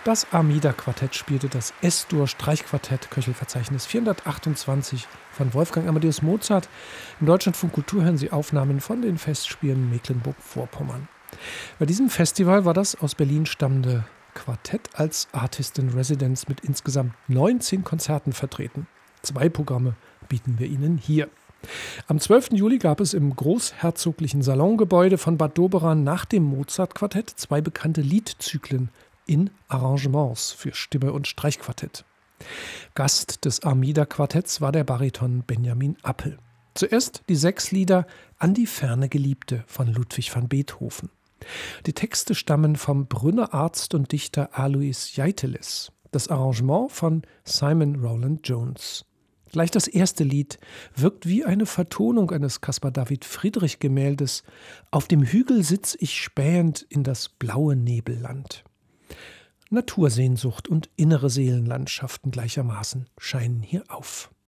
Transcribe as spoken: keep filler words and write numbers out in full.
Das Armida-Quartett spielte das S-Dur-Streichquartett, Köchelverzeichnis vierhundertachtundzwanzig von Wolfgang Amadeus Mozart. Im Deutschlandfunk Kultur hören Sie Aufnahmen von den Festspielen Mecklenburg-Vorpommern. Bei diesem Festival war das aus Berlin stammende Quartett als Artist in Residence mit insgesamt neunzehn Konzerten vertreten. Zwei Programme bieten wir Ihnen hier. Am zwölften Juli gab es im großherzoglichen Salongebäude von Bad Doberan nach dem Mozart-Quartett zwei bekannte Liedzyklen in Arrangements für Stimme und Streichquartett. Gast des Armida-Quartetts war der Bariton Benjamin Appel. Zuerst die sechs Lieder An die ferne Geliebte von Ludwig van Beethoven. Die Texte stammen vom Brünner Arzt und Dichter Alois Jeiteles. Das Arrangement von Simon Rowland Jones. Gleich das erste Lied wirkt wie eine Vertonung eines Caspar David Friedrich Gemäldes. Auf dem Hügel sitz ich spähend in das blaue Nebelland. Natursehnsucht und innere Seelenlandschaften gleichermaßen scheinen hier auf.